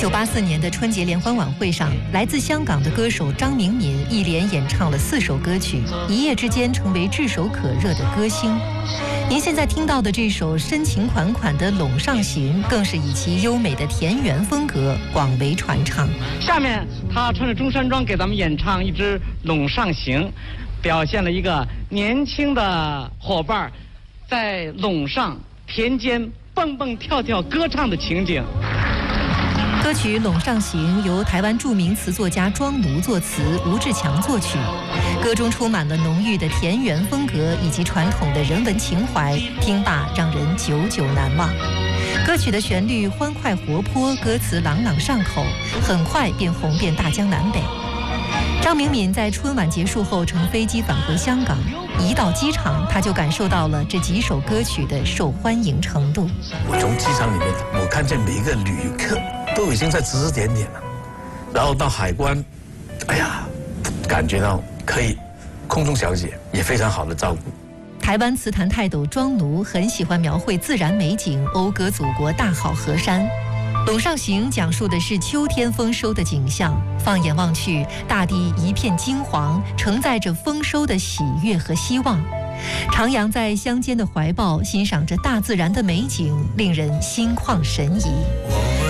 1984年的春节联欢晚会上，来自香港的歌手张明敏一连演唱了4首歌曲，一夜之间成为炙手可热的歌星。您现在听到的这首深情款款的《陇上行》，更是以其优美的田园风格广为传唱。 下面他穿着中山装给咱们演唱一支《陇上行》，表现了一个年轻的伙伴在陇上田间蹦蹦跳跳歌唱的情景。 歌曲《陇上行》由台湾著名词作家庄奴作词，吴志强作曲。歌中充满了浓郁的田园风格以及传统的人文情怀，听罢让人久久难忘。歌曲的旋律欢快活泼，歌词朗朗上口，很快便红遍大江南北。张明敏在春晚结束后乘飞机返回香港，一到机场他就感受到了这几首歌曲的受欢迎程度。 我从机场里面，我看见每一个旅客都已经在指指点点了，然后到海关，哎呀，感觉到可以，空中小姐也非常好的照顾。 台湾词坛泰斗庄奴很喜欢描绘自然美景，讴歌祖国大好河山。《陇上行》讲述的是秋天丰收的景象，放眼望去，大地一片金黄，承载着丰收的喜悦和希望。徜徉在乡间的怀抱，欣赏着大自然的美景，令人心旷神怡。